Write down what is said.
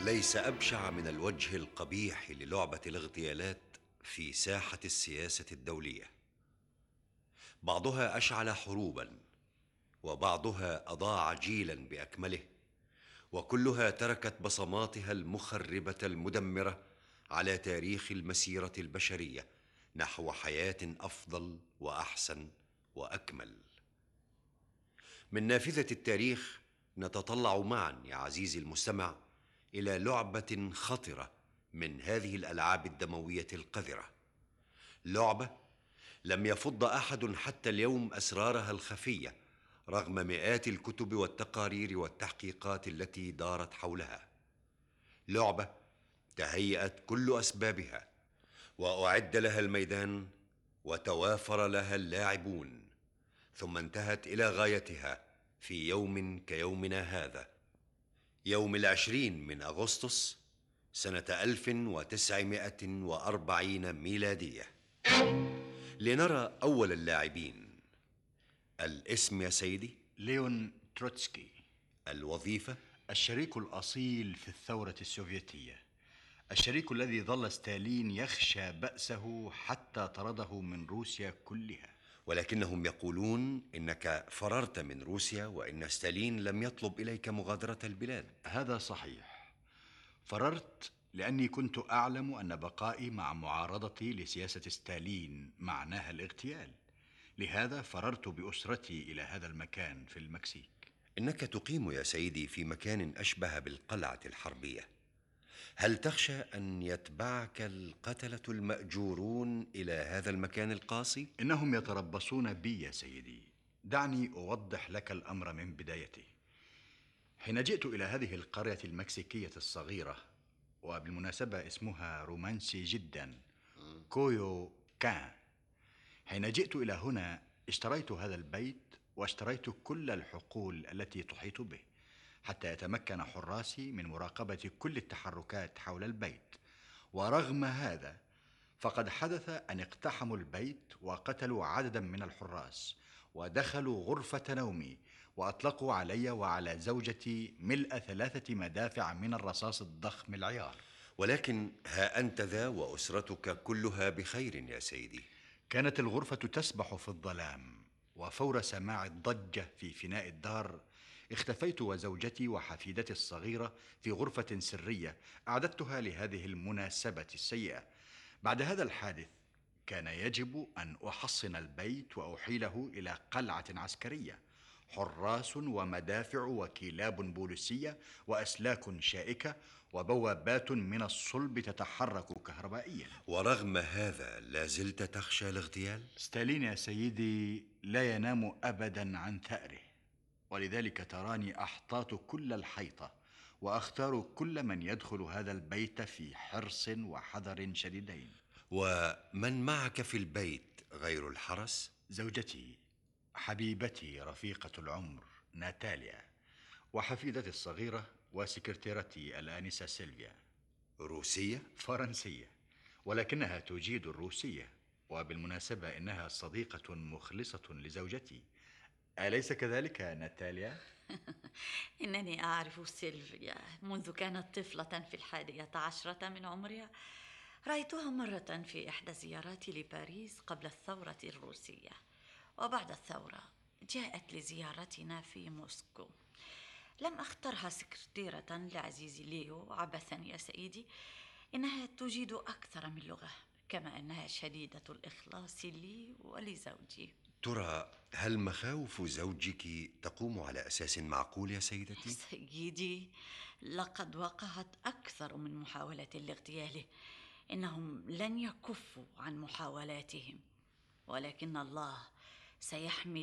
ليس أبشع من الوجه القبيح للعبة الاغتيالات في ساحة السياسة الدولية. بعضها أشعل حروبا، وبعضها أضاع جيلا بأكمله، وكلها تركت بصماتها المخربة المدمرة على تاريخ المسيرة البشرية نحو حياة أفضل وأحسن وأكمل. من نافذة التاريخ نتطلع معا يا عزيزي المستمع إلى لعبة خطرة من هذه الألعاب الدموية القذرة، لعبة لم يفض أحد حتى اليوم أسرارها الخفية رغم مئات الكتب والتقارير والتحقيقات التي دارت حولها، لعبة تهيأت كل أسبابها وأعد لها الميدان وتوافر لها اللاعبون، ثم انتهت إلى غايتها في يوم كيومنا هذا، يوم 20 من أغسطس سنة 1940 ميلادية. لنرى أول اللاعبين. الاسم يا سيدي؟ ليون تروتسكي. الوظيفة؟ الشريك الأصيل في الثورة السوفيتية، الشريك الذي ظل ستالين يخشى بأسه حتى طرده من روسيا كلها. ولكنهم يقولون إنك فررت من روسيا وإن ستالين لم يطلب إليك مغادرة البلاد. هذا صحيح، فررت لأني كنت أعلم أن بقائي مع معارضتي لسياسة ستالين معناها الاغتيال، لهذا فررت بأسرتي إلى هذا المكان في المكسيك. إنك تقيم يا سيدي في مكان أشبه بالقلعة الحربية، هل تخشى أن يتبعك القتلة المأجورون إلى هذا المكان القاسي؟ إنهم يتربصون بي يا سيدي، دعني أوضح لك الأمر من بدايته. حين جئت إلى هذه القرية المكسيكية الصغيرة، وبالمناسبة اسمها رومانسي جدا، كويو كان، حين جئت إلى هنا اشتريت هذا البيت واشتريت كل الحقول التي تحيط به حتى يتمكن حراسي من مراقبة كل التحركات حول البيت. ورغم هذا فقد حدث أن اقتحموا البيت وقتلوا عددا من الحراس ودخلوا غرفة نومي وأطلقوا علي وعلى زوجتي ملء 3 مدافع من الرصاص الضخم العيار. ولكن ها أنت ذا وأسرتك كلها بخير يا سيدي. كانت الغرفة تسبح في الظلام، وفور سماع الضجة في فناء الدار اختفيت وزوجتي وحفيدتي الصغيرة في غرفة سرية أعددتها لهذه المناسبة السيئة. بعد هذا الحادث كان يجب أن أحصن البيت وأحيله إلى قلعة عسكرية، حراس ومدافع وكلاب بوليسية وأسلاك شائكة وبوابات من الصلب تتحرك كهربائيا. ورغم هذا لا زلت تخشى الاغتيال؟ ستالين يا سيدي لا ينام أبدا عن ثأره، ولذلك تراني أحتاط كل الحيطة وأختار كل من يدخل هذا البيت في حرص وحذر شديدين. ومن معك في البيت غير الحرس؟ زوجتي، حبيبتي رفيقة العمر ناتاليا، وحفيدتي الصغيرة وسكرتيرتي الآنسة سيلفيا. روسية؟ فرنسية، ولكنها تجيد الروسية، وبالمناسبة إنها صديقة مخلصة لزوجتي، أليس كذلك ناتاليا؟ إنني أعرف سيلفيا منذ كانت طفلة في 11 من عمرها. رأيتها مرة في إحدى زياراتي لباريس قبل الثورة الروسية، وبعد الثورة جاءت لزيارتنا في موسكو. لم أخترها سكرتيرة لعزيزي ليو عبثا يا سيدي، إنها تجيد أكثر من لغة، كما أنها شديدة الإخلاص لي ولزوجي. ترى هل مخاوف زوجك تقوم على أساس معقول يا سيدتي؟ سيدي، لقد وقعت أكثر من محاولة لاغتياله، إنهم لن يكفوا عن محاولاتهم، ولكن الله سيحمي